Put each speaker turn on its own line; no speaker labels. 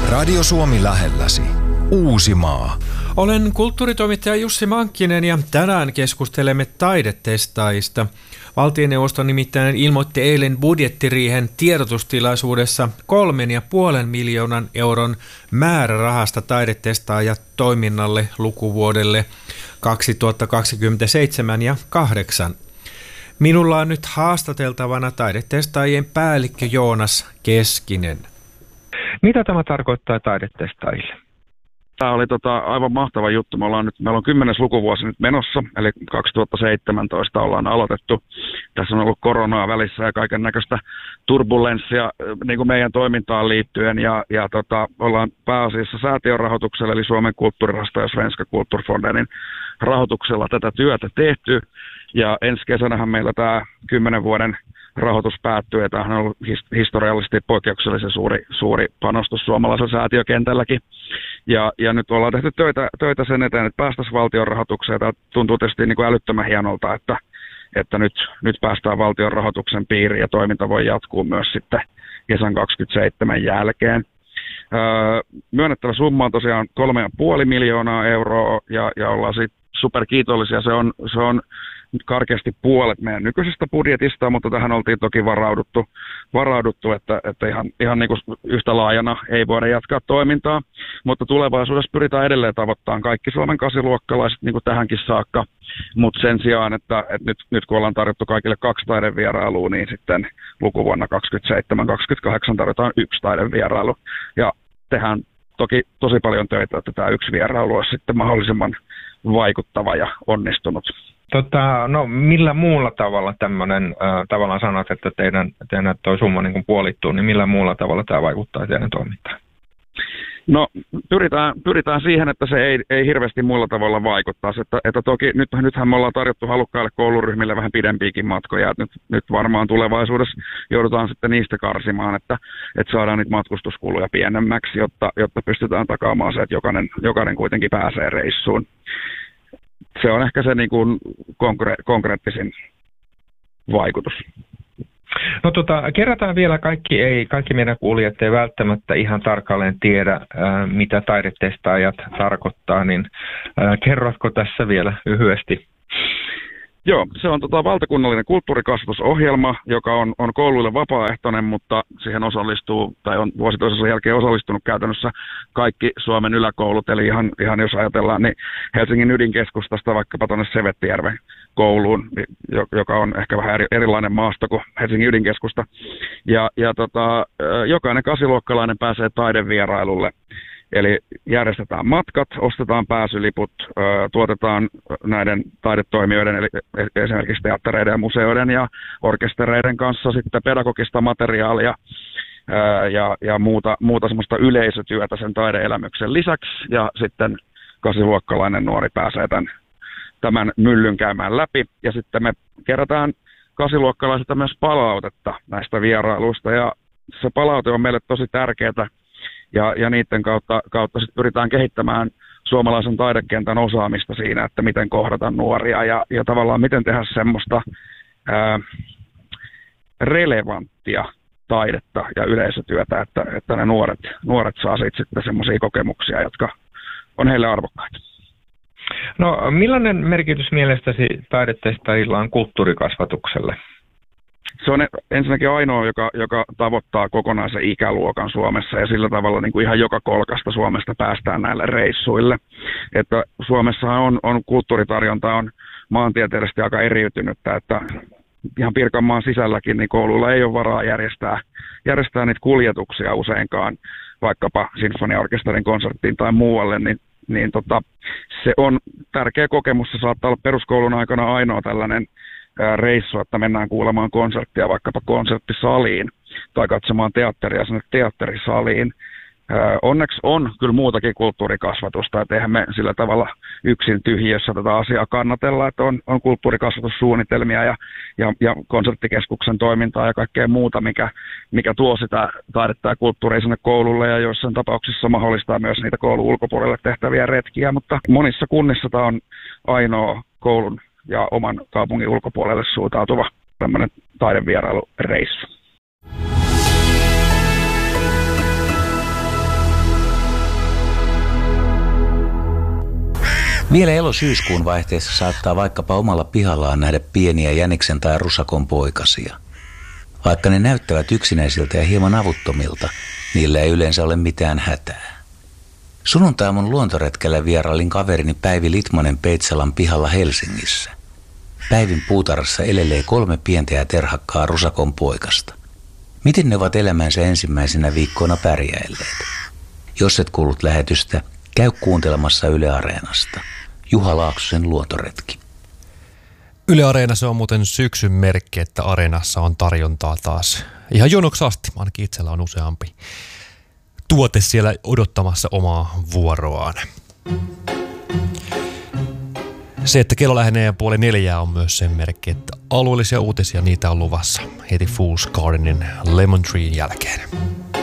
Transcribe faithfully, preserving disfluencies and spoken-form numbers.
Radio Suomi lähelläsi. Uusimaa.
Olen kulttuuritoimittaja Jussi Mankkinen ja tänään keskustelemme taidetestaajista. Valtioneuvosto nimittäin ilmoitti eilen budjettiriihen tiedotustilaisuudessa kolmen ja puolen miljoonan euron määrärahasta taidetestaajat toiminnalle lukuvuodelle kaksituhattakaksikymmentäseitsemän ja kahdeksan. Minulla on nyt haastateltavana taidetestaajien päällikkö Joonas Keskinen.
Mitä tämä tarkoittaa taidetestaajille?
Tämä oli tota aivan mahtava juttu. Me ollaan nyt, meillä on kymmenes lukuvuosi nyt menossa, eli kaksituhattaseitsemäntoista ollaan aloitettu. Tässä on ollut koronaa välissä ja kaiken näköistä turbulenssia niin kuin meidän toimintaan liittyen. Ja, ja tota, ollaan pääasiassa säätiön rahoituksella, eli Suomen kulttuurirahasto ja Svenska Kulturfondenin rahoituksella tätä työtä tehty. Ja ensi kesänähän meillä tämä kymmenen vuoden rahoitus päättyy, ja tämähän on ollut historiallisesti poikkeuksellisen suuri, suuri panostus suomalaisella säätiökentälläkin. Ja, ja nyt ollaan tehty töitä, töitä sen eteen, että päästäisiin valtion rahoitukseen. Tämä tuntuu tietysti niin kuin älyttömän hienolta, että, että nyt, nyt päästään valtion rahoituksen piiriin ja toiminta voi jatkuu myös sitten kesän kaksikymmentäseitsemän jälkeen. Öö, myönnettävä summa on tosiaan kolme ja puoli miljoonaa euroa ja, ja ollaan siitä superkiitollisia. Se on, se on karkeasti puolet meidän nykyisestä budjetista, mutta tähän oltiin toki varauduttu, varauduttu että, että ihan, ihan niin kuin yhtä laajana ei voida jatkaa toimintaa. Mutta tulevaisuudessa pyritään edelleen tavoittamaan kaikki Suomen kasiluokkalaiset niin kuin tähänkin saakka. Mutta sen sijaan, että, että nyt, nyt kun ollaan tarjottu kaikille kaksi taidevierailua, niin sitten lukuvuonna kaksikymmentäseitsemän kaksikymmentäkahdeksan tarjotaan yksi taidevierailu. Ja tehdään toki tosi paljon töitä, että tämä yksi vierailu olisi sitten mahdollisimman vaikuttava ja onnistunut.
Tota, no millä muulla tavalla tämmöinen, äh, tavallaan sanot, että teidän, teidän toi summa niin kuin puolittuu, niin millä muulla tavalla tämä vaikuttaa teidän toimintaan?
No pyritään, pyritään siihen, että se ei, ei hirveästi muilla tavalla vaikuttaisi. Että, että toki nyt, nythän me ollaan tarjottu halukkaille kouluryhmille vähän pidempiäkin matkoja. Nyt, nyt varmaan tulevaisuudessa joudutaan sitten niistä karsimaan, että, että saadaan niitä matkustuskuluja pienemmäksi, jotta, jotta pystytään takaamaan se, että jokainen, jokainen kuitenkin pääsee reissuun. Se on ehkä se niin kuin konkre- konkreettisin vaikutus.
No tota, kerrataan vielä, kaikki, ei, kaikki meidän kuulijat ei välttämättä ihan tarkalleen tiedä, ää, mitä taidetestaajat tarkoittaa, niin ää, kerrotko tässä vielä lyhyesti?
Joo, se on tota valtakunnallinen kulttuurikasvatusohjelma, joka on, on kouluille vapaaehtoinen, mutta siihen osallistuu, tai on vuosi toisensa jälkeen osallistunut käytännössä kaikki Suomen yläkoulut, eli ihan, ihan jos ajatellaan, niin Helsingin ydinkeskustasta vaikkapa tuonne Sevettijärven kouluun, joka on ehkä vähän eri, erilainen maasto kuin Helsingin ydinkeskusta. Ja, ja tota, jokainen kasiluokkalainen pääsee taidevierailulle. Eli järjestetään matkat, ostetaan pääsyliput, tuotetaan näiden taidetoimijoiden, eli esimerkiksi teattereiden ja museoiden ja orkestereiden kanssa sitten pedagogista materiaalia ja, ja muuta, muuta semmoista yleisötyötä sen taideelämyksen lisäksi. Ja sitten kasiluokkalainen nuori pääsee tämän, tämän myllyn käymään läpi. Ja sitten me kerätään kasiluokkalaisilta myös palautetta näistä vierailuista. Ja se palaute on meille tosi tärkeää. Ja, ja niiden kautta, kautta sit pyritään kehittämään suomalaisen taidekentän osaamista siinä, että miten kohdata nuoria ja, ja tavallaan miten tehdä semmoista ää, relevanttia taidetta ja yleisötyötä, että, että ne nuoret, nuoret saa siitä sitten semmoisia kokemuksia, jotka on heille arvokkaita.
No millainen merkitys mielestäsi taidetestaajilla on kulttuurikasvatukselle?
Se on ensinnäkin ainoa, joka, joka tavoittaa kokonaisen ikäluokan Suomessa ja sillä tavalla niin kuin ihan joka kolkasta Suomesta päästään näille reissuille. Että Suomessa on, on kulttuuritarjonta on maantieteellisesti aika eriytynyttä, että ihan Pirkanmaan sisälläkin niin kouluilla ei ole varaa järjestää, järjestää niitä kuljetuksia useinkaan vaikkapa sinfoniaorkesterin konserttiin tai muualle, niin, niin tota, se on tärkeä kokemus. Se saattaa olla peruskoulun aikana ainoa tällainen reissu, että mennään kuulemaan konserttia vaikkapa konserttisaliin tai katsomaan teatteria sinne teatterisaliin. Onneksi on kyllä muutakin kulttuurikasvatusta, että eihän me sillä tavalla yksin tyhjiössä tätä asiaa kannatella, että on, on kulttuurikasvatussuunnitelmia ja, ja, ja konserttikeskuksen toimintaa ja kaikkea muuta, mikä, mikä tuo sitä taidetta ja kulttuuria sinne koululle ja joissain tapauksissa mahdollistaa myös niitä koulun ulkopuolelle tehtäviä retkiä, mutta monissa kunnissa tämä on ainoa koulun ja oman kaupungin ulkopuolelle suuntautuva tämmöinen taidevierailureissu.
Vielä elo-syyskuun vaihteessa saattaa vaikkapa omalla pihallaan nähdä pieniä jäniksen tai rusakon poikasia. Vaikka ne näyttävät yksinäisiltä ja hieman avuttomilta, niillä ei yleensä ole mitään hätää. Sunnuntaiaamun luontoretkellä vierailin kaverini Päivi Litmanen Peitsalan pihalla Helsingissä. Päivin puutarhassa elelee kolme pientä ja terhakkaa rusakon poikasta. Miten ne ovat elämänsä ensimmäisenä viikkoina pärjäilleet? Jos et kuullut lähetystä, käy kuuntelemassa Yle Areenasta. Juha Laaksosen luontoretki.
Yle Areena, se on muuten syksyn merkki, että Areenassa on tarjontaa taas ihan jonoksi asti. Ainakin itsellä on useampi tuote siellä odottamassa omaa vuoroaan. Se, että kello lähenee puoli neljää, on myös sen merkki, että alueellisia uutisia niitä on luvassa heti Fool's Gardenin Lemon Treen jälkeen.